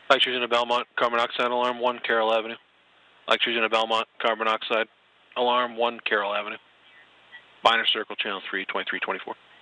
Like using a Belmont carbon monoxide alarm, 1 Carroll Avenue. Like using a Belmont carbon monoxide alarm, 1 Carroll Avenue. Binary Circle, channel 3, 2324.